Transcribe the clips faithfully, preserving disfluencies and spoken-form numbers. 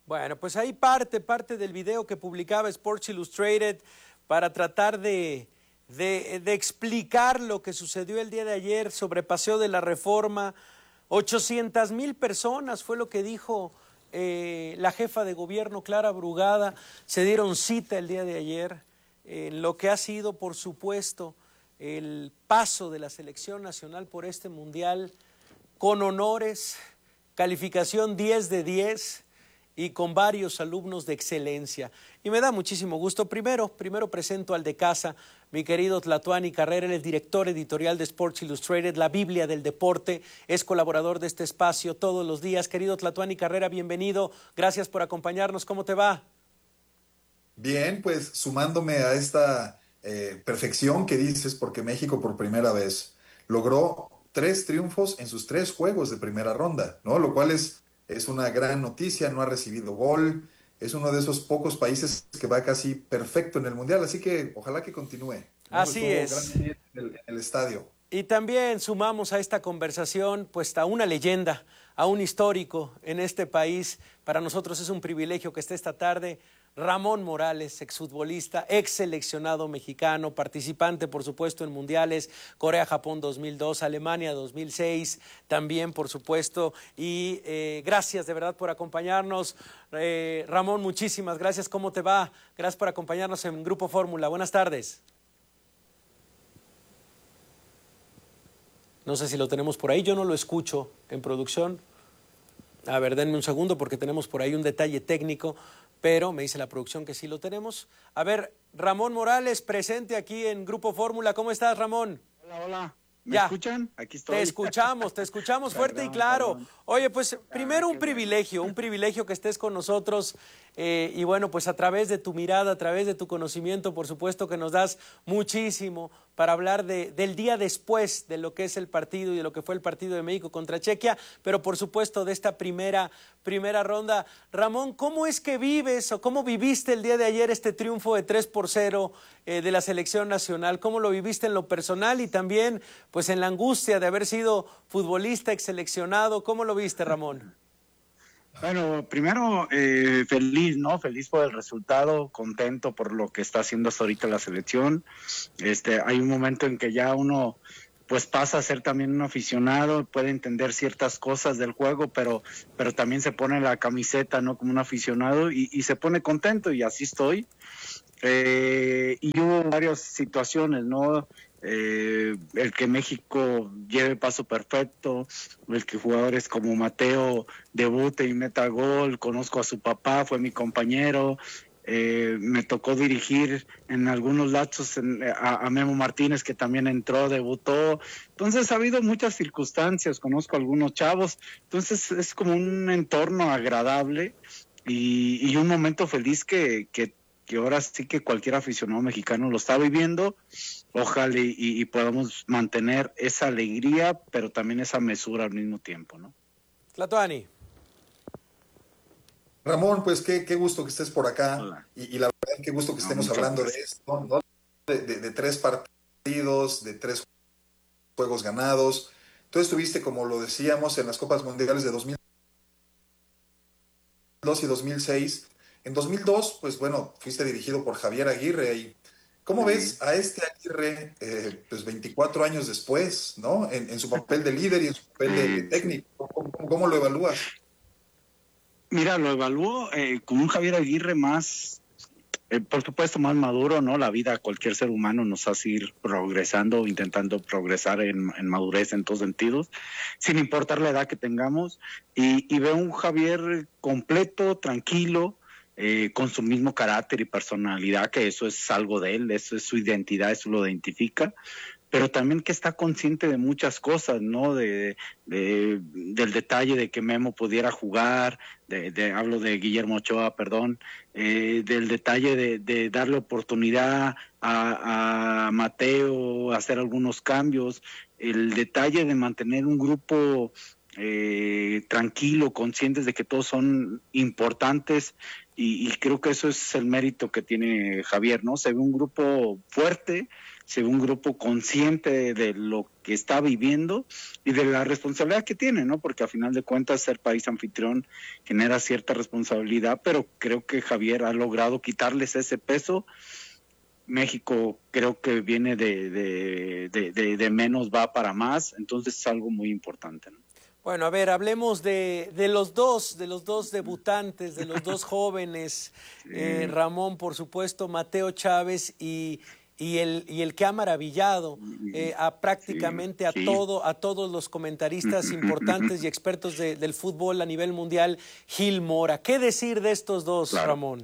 Bueno, pues ahí parte, parte del video que publicaba Sports Illustrated para tratar de, de, de explicar lo que sucedió el día de ayer sobre Paseo de la Reforma. ochocientas mil personas fue lo que dijo eh, la jefa de gobierno, Clara Brugada. Se dieron cita el día de ayer en lo que ha sido, por supuesto, el paso de la selección nacional por este mundial con honores, calificación diez de diez y con varios alumnos de excelencia. Y me da muchísimo gusto. Primero, primero presento al de casa, mi querido Tlatuani Carrera, él es director editorial de Sports Illustrated, la Biblia del deporte, es colaborador de este espacio todos los días. Querido Tlatuani Carrera, bienvenido, gracias por acompañarnos. ¿Cómo te va? Bien, pues sumándome a esta eh, perfección que dices, porque México por primera vez logró tres triunfos en sus tres juegos de primera ronda, ¿no? Lo cual es, es una gran noticia, no ha recibido gol, es uno de esos pocos países que va casi perfecto en el Mundial, así que ojalá que continúe, ¿no? Así Estuvo es. gran en el, en el estadio. Y también sumamos a esta conversación pues a una leyenda, a un histórico en este país. Para nosotros es un privilegio que esté esta tarde Ramón Morales, exfutbolista, ex seleccionado mexicano, participante por supuesto en mundiales, Corea-Japón dos mil dos, Alemania dos mil seis también por supuesto, y eh, gracias de verdad por acompañarnos. Eh, Ramón, muchísimas gracias, ¿cómo te va? Gracias por acompañarnos en Grupo Fórmula, buenas tardes. No sé si lo tenemos por ahí, yo no lo escucho en producción. A ver, denme un segundo porque tenemos por ahí un detalle técnico, pero me dice la producción que sí lo tenemos. A ver, Ramón Morales, presente aquí en Grupo Fórmula. ¿Cómo estás, Ramón? Hola, hola. ¿Me ya. escuchan? Aquí estoy. Te escuchamos, te escuchamos fuerte Perdón, y claro. perdón. Oye, pues primero Ah, un qué privilegio, un privilegio que estés con nosotros eh, y bueno, pues a través de tu mirada, a través de tu conocimiento, por supuesto que nos das muchísimo para hablar de, del día después de lo que es el partido y de lo que fue el partido de México contra Chequia, pero por supuesto de esta primera, primera ronda. Ramón, ¿cómo es que vives o cómo viviste el día de ayer este triunfo de tres por cero eh, de la selección nacional? ¿Cómo lo viviste en lo personal y también pues en la angustia de haber sido futbolista, ex seleccionado? ¿Cómo lo viste, Ramón? Bueno, primero, eh, feliz, ¿no? Feliz por el resultado, contento por lo que está haciendo hasta ahorita la selección. Este, hay un momento en que ya uno pues pasa a ser también un aficionado, puede entender ciertas cosas del juego, pero, pero también se pone la camiseta, ¿no? Como un aficionado y, y se pone contento y así estoy. Eh, y hubo varias situaciones, ¿no? Eh, el que México lleve paso perfecto, el que jugadores como Mateo debute y meta gol, conozco a su papá, fue mi compañero, eh, me tocó dirigir en algunos lapsos en, a, a Memo Martínez, que también entró, debutó, entonces ha habido muchas circunstancias, conozco a algunos chavos, entonces es como un entorno agradable y, y un momento feliz que, que que ahora sí que cualquier aficionado mexicano lo está viviendo. Ojalá y, y podamos mantener esa alegría, pero también esa mesura al mismo tiempo, ¿no? Tlatuani. Ramón, pues qué, qué gusto que estés por acá y, y la verdad qué gusto que No, estemos hablando gracias. de esto, ¿no? De, de, de tres partidos, de tres juegos ganados. Tú estuviste, como lo decíamos, en las Copas Mundiales de dos mil dos y dos mil seis. En dos mil dos, pues bueno, fuiste dirigido por Javier Aguirre. Y ¿cómo Sí. ves a este Aguirre, eh, pues veinticuatro años después, ¿no? En, en su papel de líder y en su papel de, de técnico. ¿Cómo, cómo lo evalúas? Mira, lo evalúo eh, con un Javier Aguirre más, eh, por supuesto, más maduro, ¿no? La vida a cualquier ser humano nos hace ir progresando, intentando progresar en, en madurez en todos sentidos, sin importar la edad que tengamos. Y, y veo un Javier completo, tranquilo, Eh, con su mismo carácter y personalidad, que eso es algo de él, eso es su identidad, eso lo identifica, pero también que está consciente de muchas cosas, ¿no? De, de, del detalle de que Memo pudiera jugar, de, de hablo de Guillermo Ochoa, perdón, eh, del detalle de, de darle oportunidad a, a Mateo, hacer algunos cambios, el detalle de mantener un grupo eh, tranquilo, conscientes de que todos son importantes. Y, y creo que eso es el mérito que tiene Javier, ¿no? Se ve un grupo fuerte, se ve un grupo consciente de, de lo que está viviendo y de la responsabilidad que tiene, ¿no? Porque a final de cuentas ser país anfitrión genera cierta responsabilidad, pero creo que Javier ha logrado quitarles ese peso. México creo que viene de, de, de, de, de menos, va para más, entonces es algo muy importante, ¿no? Bueno, a ver, hablemos de, de los dos, de los dos debutantes, de los dos jóvenes, sí. eh, Ramón, por supuesto, Mateo Chávez y, y, el, y el que ha maravillado eh, a prácticamente sí, sí. a todo, a todos los comentaristas importantes y expertos de, del fútbol a nivel mundial, Gil Mora. ¿Qué decir de estos dos, claro. Ramón?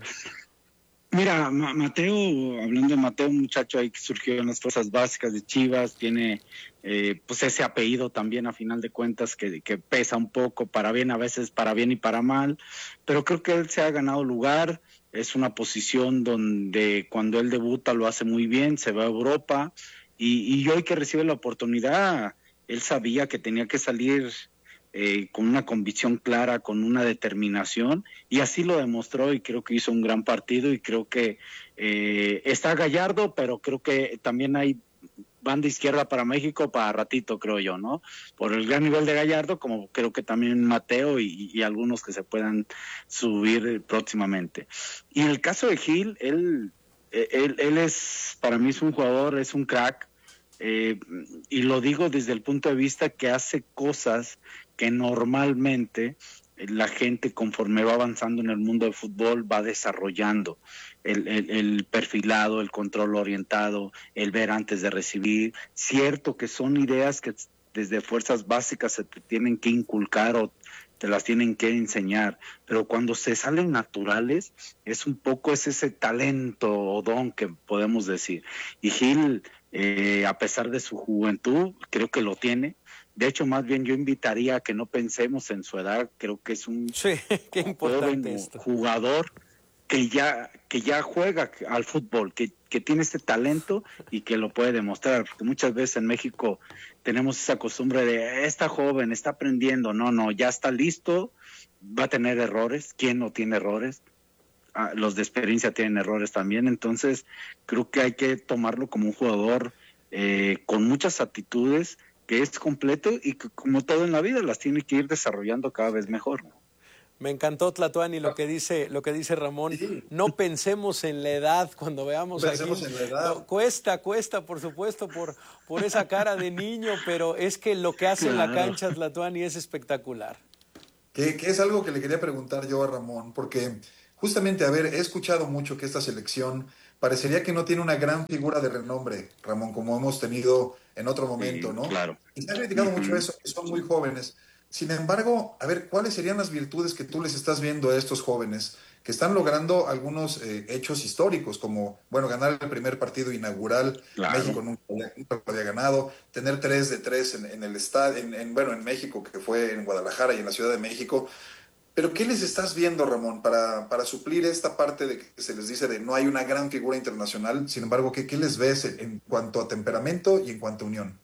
Mira, Mateo, hablando de Mateo, un muchacho ahí que surgió en las fuerzas básicas de Chivas, tiene eh, pues ese apellido también a final de cuentas que, que pesa un poco, para bien, a veces para bien y para mal, pero creo que él se ha ganado lugar, es una posición donde cuando él debuta lo hace muy bien, se va a Europa, y, y hoy que recibe la oportunidad, él sabía que tenía que salir Eh, con una convicción clara, con una determinación, y así lo demostró y creo que hizo un gran partido y creo que eh, está Gallardo, pero creo que también hay banda izquierda para México para ratito, creo yo, ¿no? Por el gran nivel de Gallardo, como creo que también Mateo y, y algunos que se puedan subir próximamente. Y en el caso de Gil, él, él, él es, para mí es un jugador, es un crack, eh, y lo digo desde el punto de vista que hace cosas que normalmente la gente conforme va avanzando en el mundo del fútbol va desarrollando, el, el, el perfilado, el control orientado, el ver antes de recibir, cierto que son ideas que desde fuerzas básicas se te tienen que inculcar o te las tienen que enseñar, pero cuando se salen naturales es un poco es ese talento o don que podemos decir, y Gil eh, a pesar de su juventud creo que lo tiene. De hecho, más bien yo invitaría a que no pensemos en su edad, creo que es un sí, qué importante joven esto. Jugador que ya que ya juega al fútbol, que, que tiene este talento y que lo puede demostrar, porque muchas veces en México tenemos esa costumbre de, está joven, está aprendiendo, no, no, ya está listo, va a tener errores, ¿quién no tiene errores? Ah, los de experiencia tienen errores también, entonces creo que hay que tomarlo como un jugador eh, con muchas actitudes, que es completo y que como todo en la vida las tiene que ir desarrollando cada vez mejor, ¿no? Me encantó, Tlatuani, lo que dice, lo que dice Ramón. Sí. No pensemos en la edad cuando veamos no pensemos aquí. En la edad. No, cuesta, cuesta, por supuesto, por, por esa cara de niño, pero es que lo que hace claro. en la cancha Tlatuani es espectacular. Que, que es algo que le quería preguntar yo a Ramón, porque justamente, a ver, he escuchado mucho que esta selección parecería que no tiene una gran figura de renombre, Ramón, como hemos tenido en otro momento, sí, ¿no? Claro. Y se ha criticado uh-huh. mucho eso, que son muy jóvenes. Sin embargo, a ver, ¿cuáles serían las virtudes que tú les estás viendo a estos jóvenes que están logrando algunos eh, hechos históricos, como, bueno, ganar el primer partido inaugural, claro. México nunca, nunca lo había ganado, tener tres de tres en, en el estadio, en, en, bueno, en México, que fue en Guadalajara y en la Ciudad de México. Pero ¿qué les estás viendo, Ramón, para, para suplir esta parte de que se les dice de no hay una gran figura internacional? Sin embargo, ¿qué, qué les ves en cuanto a temperamento y en cuanto a unión?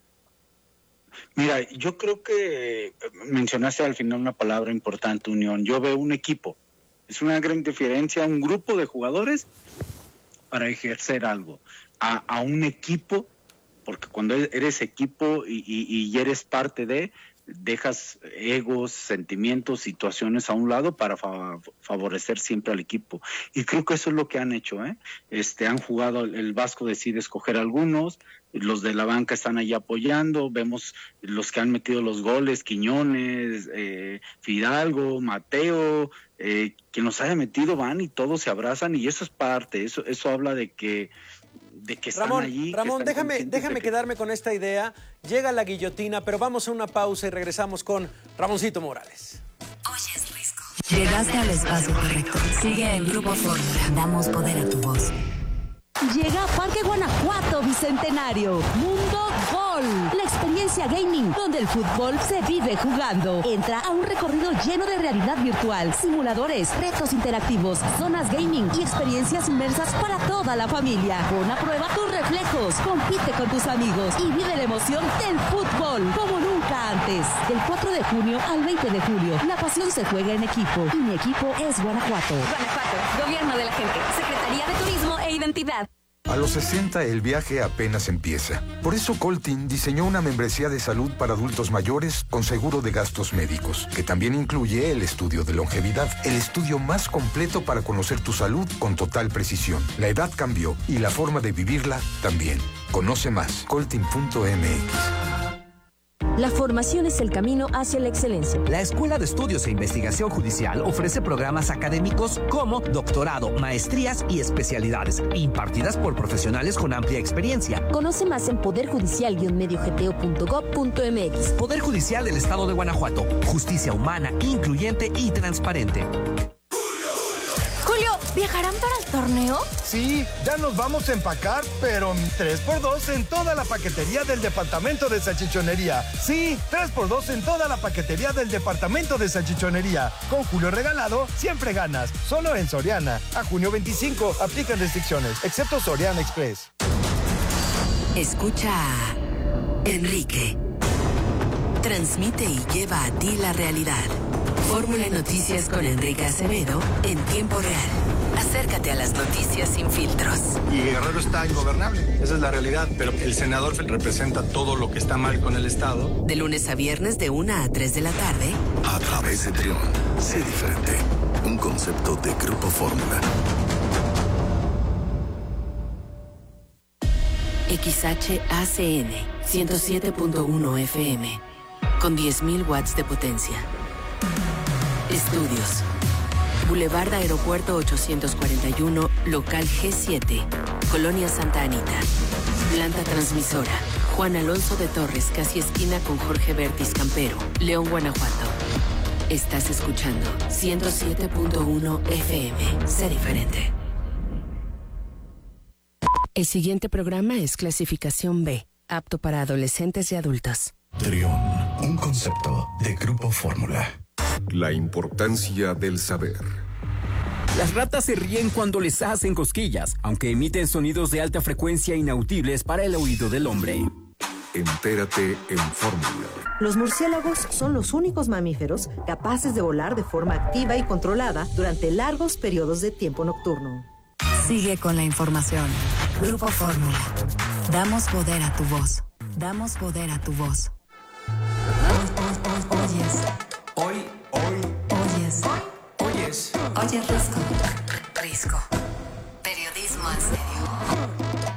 Mira, yo creo que mencionaste al final una palabra importante, unión. Yo veo un equipo. Es una gran diferencia, un grupo de jugadores para ejercer algo. A, a un equipo, porque cuando eres equipo y, y, y eres parte de... dejas egos, sentimientos, situaciones a un lado para fa- favorecer siempre al equipo. Y creo que eso es lo que han hecho, ¿eh? Este, han jugado, el Vasco decide escoger algunos, los de la banca están ahí apoyando, vemos los que han metido los goles, Quiñones, eh, Fidalgo, Mateo, eh, quien los haya metido van y todos se abrazan y eso es parte, eso, eso habla de que de que están Ramón, allí. Ramón, déjame, déjame de que... quedarme con esta idea. Llega la guillotina, pero vamos a una pausa y regresamos con Ramoncito Morales. Oyes Risco. Llegaste al espacio correcto. Sigue el Grupo Fórmula. Damos poder a tu voz. Llega a Parque Guanajuato Bicentenario. Mundo Gol. La experiencia gaming donde el fútbol se vive jugando. Entra a un recorrido lleno de realidad virtual, simuladores, retos interactivos, zonas gaming y experiencias inmersas para toda la familia. Pon a prueba tus reflejos, compite con tus amigos y vive la emoción del fútbol como nunca antes. Del cuatro de junio al veinte de julio, la pasión se juega en equipo y mi equipo es Guanajuato. Guanajuato, Gobierno de la Gente, Secretaría de Turismo e Identidad. A los sesenta el viaje apenas empieza. Por eso Coltin diseñó una membresía de salud para adultos mayores con seguro de gastos médicos, que también incluye el estudio de longevidad, el estudio más completo para conocer tu salud con total precisión. La edad cambió y la forma de vivirla también. Conoce más, coltin punto m x. La formación es el camino hacia la excelencia. La Escuela de Estudios e Investigación Judicial ofrece programas académicos como doctorado, maestrías y especialidades, impartidas por profesionales con amplia experiencia. Conoce más en poder judicial guion medio g t o punto gob punto m x. Poder Judicial del Estado de Guanajuato. Justicia humana, incluyente y transparente. Julio, ¿viajarán para el torneo? Sí, ya nos vamos a empacar, pero tres por dos en toda la paquetería del departamento de salchichonería. Sí, tres por dos en toda la paquetería del departamento de salchichonería. Con Julio regalado, siempre ganas. Solo en Soriana. A junio veinticinco, aplican restricciones, excepto Soriana Express. Escucha a Enrique. Transmite y lleva a ti la realidad. Fórmula Noticias con Enrique Acevedo en tiempo real. Acércate a las noticias sin filtros. Y Guerrero está ingobernable, esa es la realidad, pero el senador representa todo lo que está mal con el Estado. De lunes a viernes de una a tres de la tarde. A través de Trión, sé diferente. Un concepto de Grupo Fórmula. X H A C N ciento siete punto uno F M con diez mil watts de potencia. Estudios. Boulevard Aeropuerto ochocientos cuarenta y uno, local G siete, Colonia Santa Anita. Planta transmisora. Juan Alonso de Torres, casi esquina con Jorge Bertis Campero, León, Guanajuato. Estás escuchando ciento siete punto uno F M. Sé diferente. El siguiente programa es clasificación B, apto para adolescentes y adultos. Trión, un concepto de Grupo Fórmula. La importancia del saber. Las ratas se ríen cuando les hacen cosquillas, aunque emiten sonidos de alta frecuencia inaudibles para el oído del hombre. Entérate en Fórmula. Los murciélagos son los únicos mamíferos capaces de volar de forma activa y controlada durante largos periodos de tiempo nocturno. Sigue con la información. Grupo Fórmula. Damos poder a tu voz. Damos poder a tu voz. Oyes. Hoy, hoy. Oyes. Oyes. Oyes Risco. Risco. Periodismo en serio.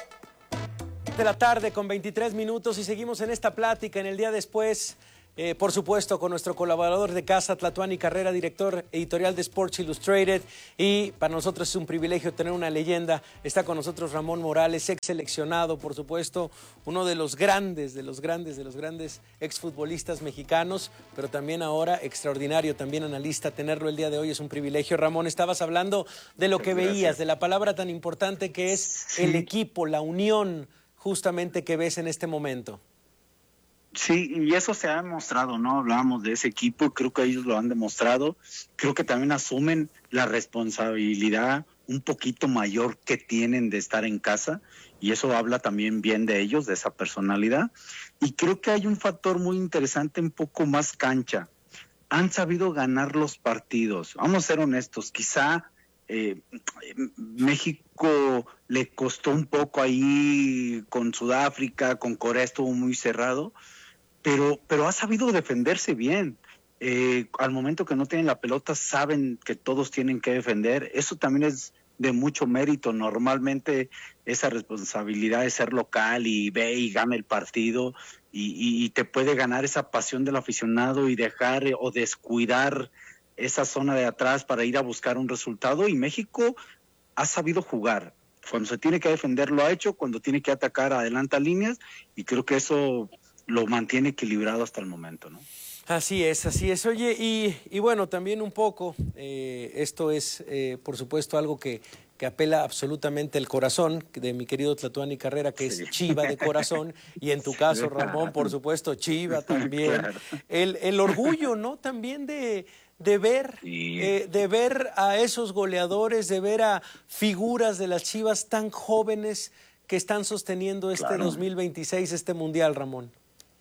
De la tarde con veintitrés minutos y seguimos en esta plática en el día después, eh, por supuesto con nuestro colaborador de casa, Tlatuani Carrera, director editorial de Sports Illustrated, y para nosotros es un privilegio tener una leyenda. Está con nosotros Ramón Morales, ex seleccionado, por supuesto, uno de los grandes, de los grandes, de los grandes exfutbolistas mexicanos, pero también ahora extraordinario, también analista. Tenerlo el día de hoy es un privilegio. Ramón, estabas hablando de lo que Gracias. veías, de la palabra tan importante que es Sí. el equipo, la unión, justamente que ves en este momento. Sí, y eso se ha demostrado, ¿no? Hablábamos de ese equipo, creo que ellos lo han demostrado, creo que también asumen la responsabilidad un poquito mayor que tienen de estar en casa, y eso habla también bien de ellos, de esa personalidad, y creo que hay un factor muy interesante, un poco más cancha. Han sabido ganar los partidos, vamos a ser honestos, quizá eh, México le costó un poco ahí con Sudáfrica, con Corea estuvo muy cerrado, pero, pero ha sabido defenderse bien. Eh, al momento que no tienen la pelota saben que todos tienen que defender. Eso también es de mucho mérito. Normalmente esa responsabilidad de ser local y ve y gana el partido y, y, y te puede ganar esa pasión del aficionado y dejar eh, o descuidar esa zona de atrás para ir a buscar un resultado, y México ha sabido jugar. Cuando se tiene que defender lo ha hecho, cuando tiene que atacar adelanta líneas, y creo que eso lo mantiene equilibrado hasta el momento, ¿no? Así es, así es. Oye, y, y bueno, también un poco, eh, esto es, eh, por supuesto, algo que, que apela absolutamente el corazón de mi querido Tlatuani Carrera, que sí. es Chiva de corazón, y en tu caso, Ramón, por supuesto, Chiva también. Claro. El, el orgullo, ¿no? También de... de ver, sí. eh, de ver a esos goleadores, de ver a figuras de las Chivas tan jóvenes que están sosteniendo este claro. dos mil veintiséis, este Mundial, Ramón.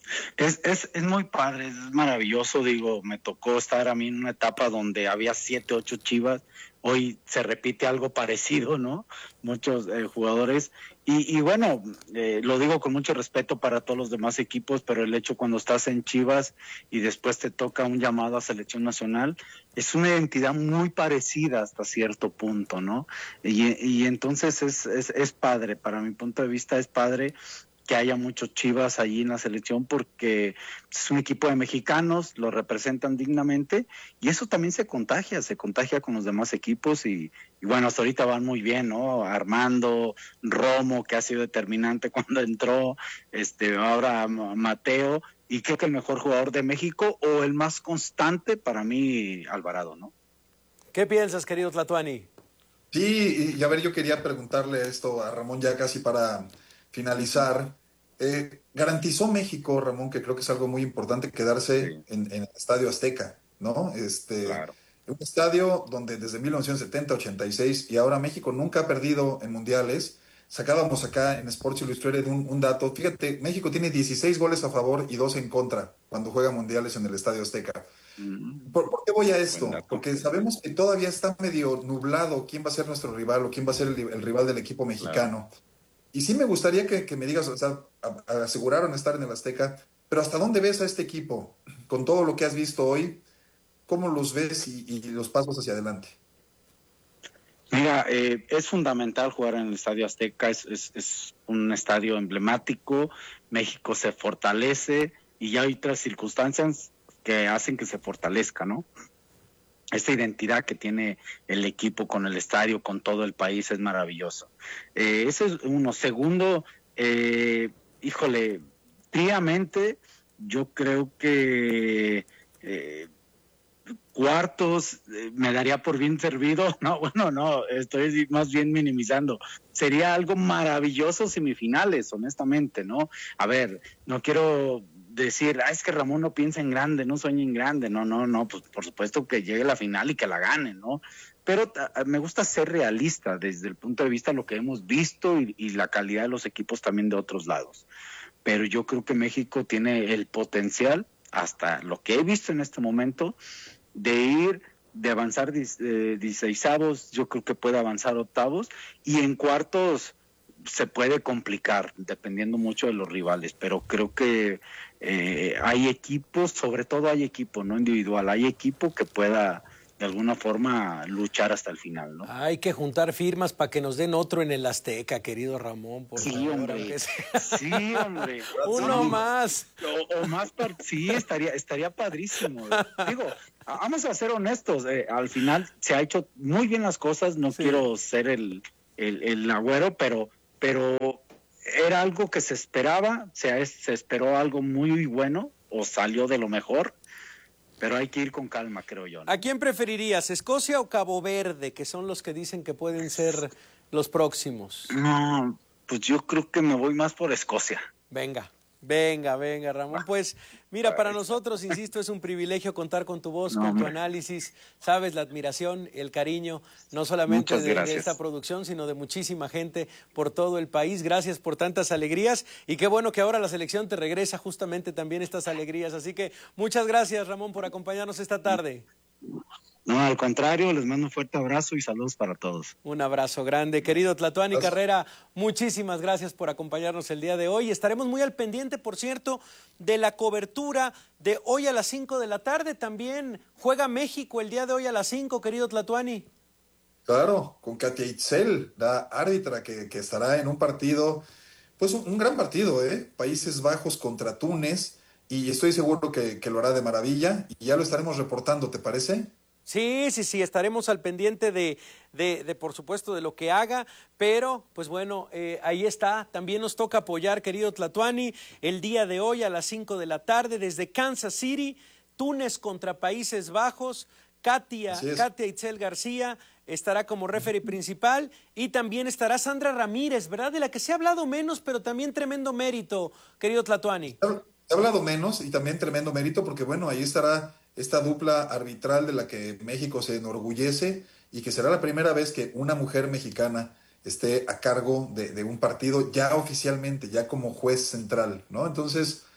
Es, es, es muy padre, es maravilloso, digo, me tocó estar a mí en una etapa donde había siete, ocho Chivas, hoy se repite algo parecido, ¿no? Muchos eh, jugadores, y, y bueno, eh, lo digo con mucho respeto para todos los demás equipos, pero el hecho cuando estás en Chivas y después te toca un llamado a selección nacional, es una identidad muy parecida hasta cierto punto, ¿no? Y, y entonces es, es, es padre, para mi punto de vista es padre que haya muchos Chivas allí en la selección porque es un equipo de mexicanos, lo representan dignamente y eso también se contagia, se contagia con los demás equipos y, y bueno, hasta ahorita van muy bien, ¿no? Armando, Romo, que ha sido determinante cuando entró, este, ahora Mateo, y creo que el mejor jugador de México o el más constante para mí, Alvarado, ¿no? ¿Qué piensas, querido Tlatuani? Sí, y a ver, yo quería preguntarle esto a Ramón ya casi para finalizar. Eh, garantizó México, Ramón, que creo que es algo muy importante, quedarse sí. en, en el Estadio Azteca, ¿no? Este, claro. Un estadio donde desde mil novecientos setenta, ochenta y seis y ahora México nunca ha perdido en mundiales. Sacábamos acá en Sports Illustrated un, un dato. Fíjate, México tiene dieciséis goles a favor y dos en contra cuando juega mundiales en el Estadio Azteca. Mm. ¿Por, ¿Por qué voy a esto? Porque sabemos que todavía está medio nublado quién va a ser nuestro rival o quién va a ser el, el rival del equipo mexicano. Claro. Y sí me gustaría que, que me digas, o sea, aseguraron estar en el Azteca, pero ¿hasta dónde ves a este equipo? Con todo lo que has visto hoy, ¿cómo los ves y, y los pasos hacia adelante? Mira, eh, es fundamental jugar en el Estadio Azteca, es, es, es un estadio emblemático, México se fortalece y ya hay otras circunstancias que hacen que se fortalezca, ¿no? Esta identidad que tiene el equipo con el estadio, con todo el país, es maravilloso. Eh, ese es uno. Segundo, eh, híjole, fríamente, yo creo que eh, cuartos eh, me daría por bien servido. No, bueno, no, estoy más bien minimizando. Sería algo maravilloso semifinales, honestamente, ¿no? A ver, no quiero decir, ah, es que Ramón no piensa en grande, no sueña en grande, no, no, no, pues por supuesto que llegue a la final y que la gane, ¿no? Pero uh, me gusta ser realista desde el punto de vista de lo que hemos visto y, y la calidad de los equipos también de otros lados. Pero yo creo que México tiene el potencial, hasta lo que he visto en este momento, de ir, de avanzar dieciseisavos, yo creo que puede avanzar octavos, y en cuartos se puede complicar, dependiendo mucho de los rivales, pero creo que eh, hay equipos, sobre todo hay equipo, no individual, hay equipo que pueda de alguna forma luchar hasta el final, ¿no? Hay que juntar firmas para que nos den otro en el Azteca, querido Ramón, por sí, favor. Hombre. Sí, hombre. Uno sí. más. O, o más, par- sí, estaría, estaría padrísimo. Digo, vamos a ser honestos, eh, al final se ha hecho muy bien las cosas, no sí. quiero ser el, el, el agüero, pero pero era algo que se esperaba, se, se esperó algo muy bueno o salió de lo mejor, pero hay que ir con calma, creo yo, ¿no? ¿A quién preferirías, Escocia o Cabo Verde, que son los que dicen que pueden ser los próximos? No, pues yo creo que me voy más por Escocia. Venga. Venga, venga, Ramón. Pues mira, para nosotros, insisto, es un privilegio contar con tu voz, no, con tu análisis. Sabes, la admiración, el cariño, no solamente de, de esta producción, sino de muchísima gente por todo el país. Gracias por tantas alegrías y qué bueno que ahora la selección te regresa justamente también estas alegrías. Así que muchas gracias, Ramón, por acompañarnos esta tarde. No, al contrario, les mando un fuerte abrazo y saludos para todos. Un abrazo grande. Querido Tlatuani Carrera, muchísimas gracias por acompañarnos el día de hoy. Estaremos muy al pendiente, por cierto, de la cobertura de hoy a las cinco de la tarde. También juega México el día de hoy a las cinco, querido Tlatuani. Claro, con Katia Itzel, la árbitra que, que estará en un partido, pues un, un gran partido, ¿eh? Países Bajos contra Túnez, y estoy seguro que, que lo hará de maravilla, y ya lo estaremos reportando, ¿te parece? Sí, sí, sí, estaremos al pendiente de, de, de por supuesto, de lo que haga, pero, pues bueno, eh, ahí está. También nos toca apoyar, querido Tlatuani, el día de hoy a las cinco de la tarde, desde Kansas City, Túnez contra Países Bajos. Katia, Katia Itzel García estará como referee principal y también estará Sandra Ramírez, ¿verdad? De la que se ha hablado menos, pero también tremendo mérito, querido Tlatuani. Se ha hablado menos y también tremendo mérito porque, bueno, ahí estará esta dupla arbitral de la que México se enorgullece y que será la primera vez que una mujer mexicana esté a cargo de, de un partido ya oficialmente, ya como juez central, ¿no? Entonces,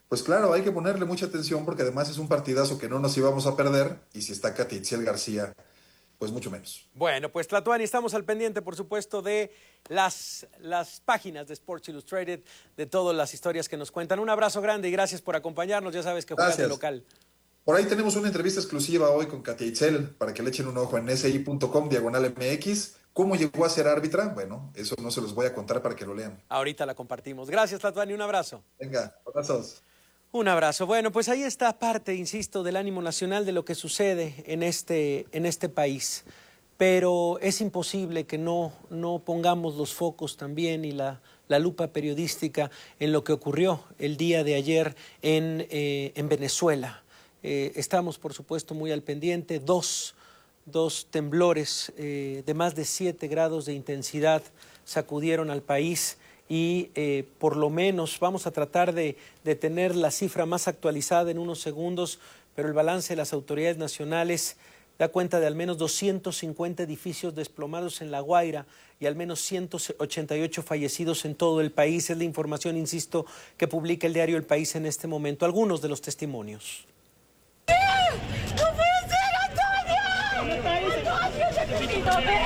pues claro, hay que ponerle mucha atención porque además es un partidazo que no nos íbamos a perder y si está Katy Itziel García, pues mucho menos. Bueno, pues Tlatuani, estamos al pendiente, por supuesto, de las, las páginas de Sports Illustrated, de todas las historias que nos cuentan. Un abrazo grande y gracias por acompañarnos, ya sabes que juegas de local. Por ahí tenemos una entrevista exclusiva hoy con Katy Itziel, para que le echen un ojo en esi punto com, diagonal M X. ¿Cómo llegó a ser árbitra? Bueno, eso no se los voy a contar para que lo lean. Ahorita la compartimos. Gracias, Tlatuani, un abrazo. Venga, abrazos. Un abrazo. Bueno, pues ahí está parte, insisto, del ánimo nacional de lo que sucede en este, en este país. Pero es imposible que no, no pongamos los focos también y la, la lupa periodística en lo que ocurrió el día de ayer en, eh, en Venezuela. Eh, estamos, por supuesto, muy al pendiente. Dos, dos temblores eh, de más de siete grados de intensidad sacudieron al país. Y eh, por lo menos vamos a tratar de, de tener la cifra más actualizada en unos segundos, pero el balance de las autoridades nacionales da cuenta de al menos doscientos cincuenta edificios desplomados en La Guaira y al menos ciento ochenta y ocho fallecidos en todo el país. Es la información, insisto, que publica el diario El País en este momento. Algunos de los testimonios. ¡No puede ser, Antonio!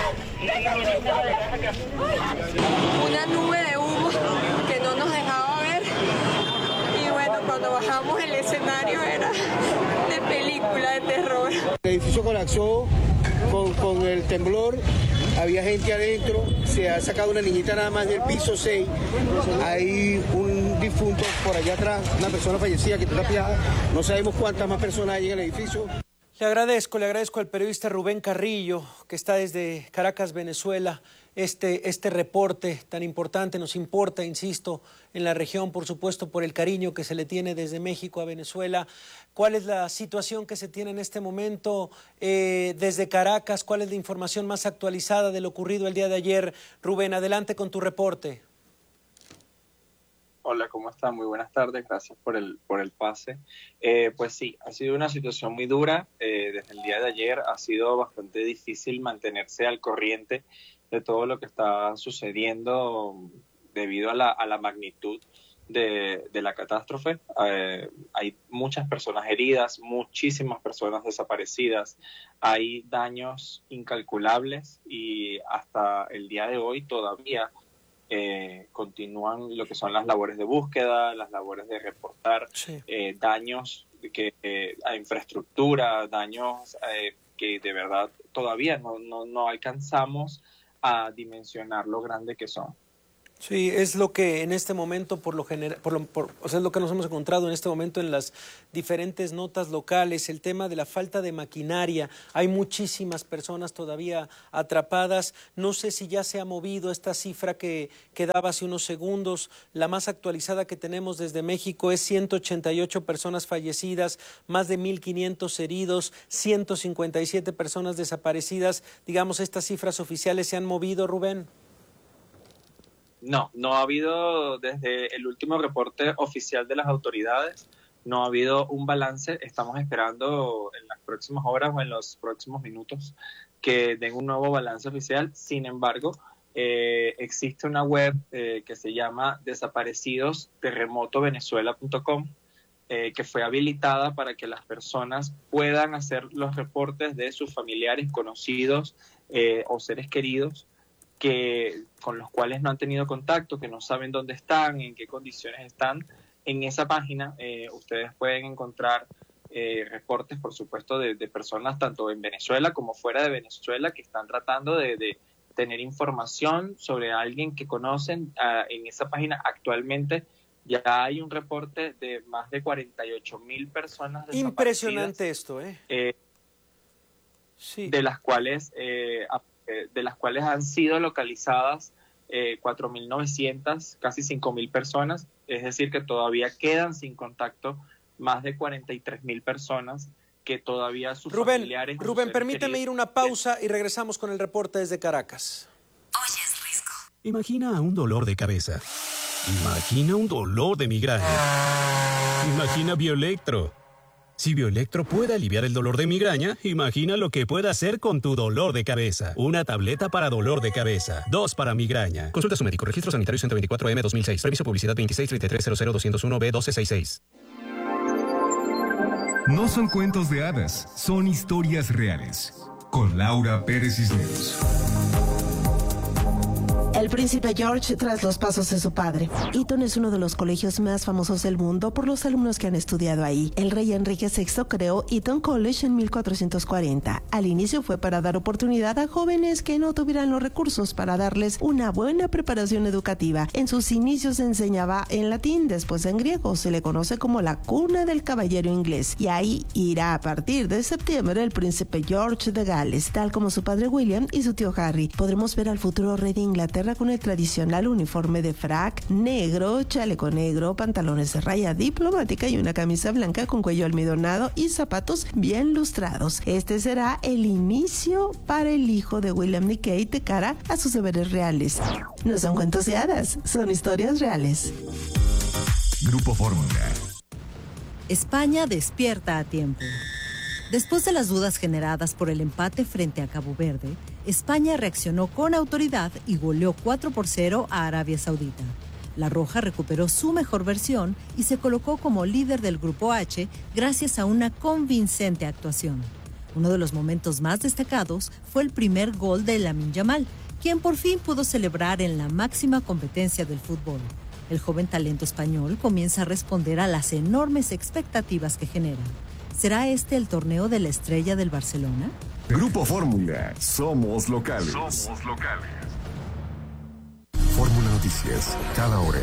Una nube de humo que no nos dejaba ver y bueno, cuando bajamos el escenario era de película de terror. El edificio colapsó con, con el temblor, había gente adentro, se ha sacado una niñita nada más del piso seis, hay un difunto por allá atrás, una persona fallecida que está tapiada, no sabemos cuántas más personas hay en el edificio. Le agradezco, le agradezco al periodista Rubén Carrillo, que está desde Caracas, Venezuela, este, este reporte tan importante. Nos importa, insisto, en la región, por supuesto, por el cariño que se le tiene desde México a Venezuela. ¿Cuál es la situación que se tiene en este momento eh, desde Caracas? ¿Cuál es la información más actualizada de lo ocurrido el día de ayer? Rubén, adelante con tu reporte. Hola, ¿cómo están? Muy buenas tardes, gracias por el, por el pase. Eh, pues sí, ha sido una situación muy dura. Eh, desde el día de ayer ha sido bastante difícil mantenerse al corriente de todo lo que está sucediendo debido a la, a la magnitud de, de la catástrofe. Eh, hay muchas personas heridas, muchísimas personas desaparecidas, hay daños incalculables y hasta el día de hoy todavía Eh, continúan lo que son las labores de búsqueda, las labores de reportar sí. eh, daños que, eh, a infraestructura, daños eh, que de verdad todavía no, no, no alcanzamos a dimensionar lo grande que son. Sí, es lo que en este momento, por lo general, por lo, por, o sea, es lo que nos hemos encontrado en este momento en las diferentes notas locales, el tema de la falta de maquinaria. Hay muchísimas personas todavía atrapadas. No sé si ya se ha movido esta cifra que, que daba hace unos segundos. La más actualizada que tenemos desde México es ciento ochenta y ocho personas fallecidas, más de mil quinientos heridos, ciento cincuenta y siete personas desaparecidas. Digamos, estas cifras oficiales se han movido, Rubén. No, no ha habido desde el último reporte oficial de las autoridades, no ha habido un balance. Estamos esperando en las próximas horas o en los próximos minutos que den un nuevo balance oficial. Sin embargo, eh, existe una web eh, que se llama desaparecidos terremoto venezuela punto com eh, que fue habilitada para que las personas puedan hacer los reportes de sus familiares, conocidos eh, o seres queridos que con los cuales no han tenido contacto, que no saben dónde están, en qué condiciones están. En esa página eh, ustedes pueden encontrar eh, reportes, por supuesto, de, de personas tanto en Venezuela como fuera de Venezuela que están tratando de, de tener información sobre alguien que conocen. Uh, en esa página actualmente ya hay un reporte de más de cuarenta y ocho mil personas desaparecidas. Impresionante esto, ¿eh? eh sí. De las cuales... Eh, de las cuales han sido localizadas eh, cuatro mil novecientas, casi cinco mil personas, es decir, que todavía quedan sin contacto más de cuarenta y tres mil personas que todavía sus Rubén, familiares... Rubén, permíteme ir una pausa y regresamos con el reporte desde Caracas. Oyes, Risco. Imagina un dolor de cabeza. Imagina un dolor de migraña. Imagina Bioelectro. Si Bioelectro puede aliviar el dolor de migraña, imagina lo que puede hacer con tu dolor de cabeza. Una tableta para dolor de cabeza, dos para migraña. Consulta a su médico. Registro sanitario ciento veinticuatro M dos mil seis. Permiso publicidad veintiséis treinta y tres cero cero doscientos uno B doce sesenta y seis. No son cuentos de hadas, son historias reales. Con Laura Pérez Cisneros. El príncipe George tras los pasos de su padre. Eton es uno de los colegios más famosos del mundo por los alumnos que han estudiado ahí. El rey Enrique sexto creó Eton College en mil cuatrocientos cuarenta. Al inicio fue para dar oportunidad a jóvenes que no tuvieran los recursos para darles una buena preparación educativa. En sus inicios se enseñaba en latín, después en griego. Se le conoce como la cuna del caballero inglés. Y ahí irá a partir de septiembre el príncipe George de Gales, tal como su padre William y su tío Harry. Podremos ver al futuro rey de Inglaterra con el tradicional uniforme de frac negro, chaleco negro, pantalones de raya diplomática y una camisa blanca con cuello almidonado y zapatos bien lustrados. Este será el inicio para el hijo de William y Kate de cara a sus deberes reales. No son cuentos de hadas, son historias reales. Grupo Fórmula. España despierta a tiempo. Después de las dudas generadas por el empate frente a Cabo Verde, España reaccionó con autoridad y goleó cuatro por cero a Arabia Saudita. La Roja recuperó su mejor versión y se colocó como líder del Grupo H gracias a una convincente actuación. Uno de los momentos más destacados fue el primer gol de Lamine Yamal, quien por fin pudo celebrar en la máxima competencia del fútbol. El joven talento español comienza a responder a las enormes expectativas que genera. ¿Será este el torneo de la estrella del Barcelona? Grupo Fórmula. Somos locales. Somos locales. Fórmula Noticias. Cada hora.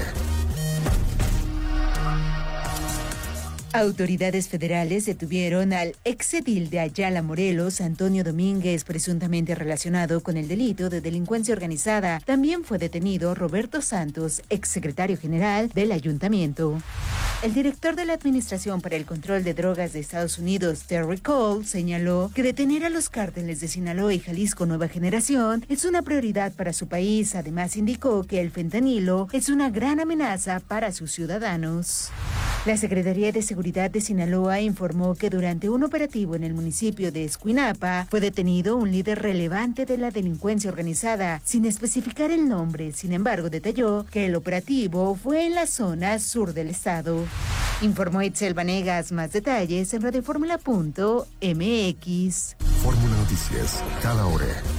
Autoridades federales detuvieron al exedil de Ayala, Morelos, Antonio Domínguez, presuntamente relacionado con el delito de delincuencia organizada. También fue detenido Roberto Santos, exsecretario general del ayuntamiento. El director de la Administración para el Control de Drogas de Estados Unidos, Terry Cole, señaló que detener a los cárteles de Sinaloa y Jalisco Nueva Generación es una prioridad para su país. Además, indicó que el fentanilo es una gran amenaza para sus ciudadanos. La Secretaría de Seguridad de Sinaloa informó que durante un operativo en el municipio de Escuinapa fue detenido un líder relevante de la delincuencia organizada, sin especificar el nombre. Sin embargo, detalló que el operativo fue en la zona sur del estado. Informó Itzel Vanegas. Más detalles en radioformula punto m x. Fórmula Noticias. Cada hora.